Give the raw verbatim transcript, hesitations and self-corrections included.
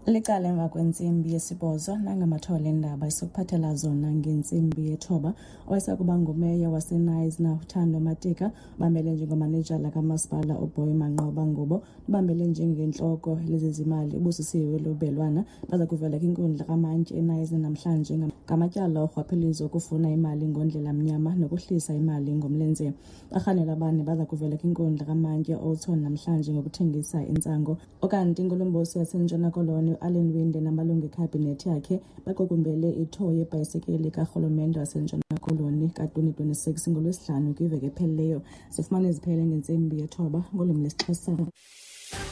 Licala emva kwentsimbi yesibhozo nangamathole endaba isokuphathela zona ngentsimbi yethoba owayesakuba ngumeya waseNice Thando Matika ubambele njengomanejala kamasipala uBoy Manqoba Ngubo ubambele njengenhloko lezezimali uBusisiwe Lubelwana baza kuvela kwinkundla kamantyi eNice namhlanje ngamatyala orhwaphilizo okufuna imali ngondlela mnyama nokuhlisa imali ngomlenze. Barhanela abane baza kuvela kwinkundla kamantyi eOldtown namhlanje ngokuthengisa intsango okanti inkulumbuso yaseNtshona Koloni Allen Winde namalungu ekhabhinethi yakhe baqukumbele itho yebhayisekeli karhulumente waseNtshona Koloni ka-twenty twenty-six ngolwesihlanu kwiveki ephelileyo. Sifumane iziphele ngentsimbi yethoba ngolwimi lwesiXhosa.